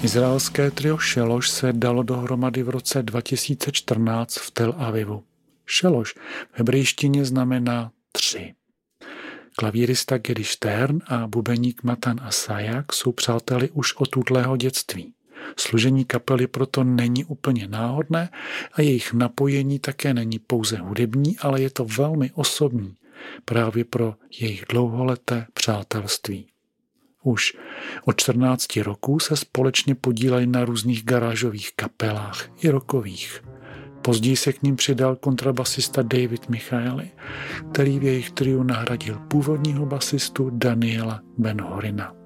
Izraelské trio Šeloš se dalo dohromady v roce 2014 v Tel Avivu. Šeloš v hebrejštině znamená 3. Klavírista Gedy Stern a bubeník Matan Asajak jsou přáteli už od útlého dětství. Složení kapely proto není úplně náhodné a jejich napojení také není pouze hudební, ale je to velmi osobní právě pro jejich dlouholeté přátelství. Už od 14 roků se společně podíleli na různých garážových kapelách i rockových. Později se k ním přidal kontrabasista David Michaeli, který v jejich triu nahradil původního basistu Daniela Ben-Horina.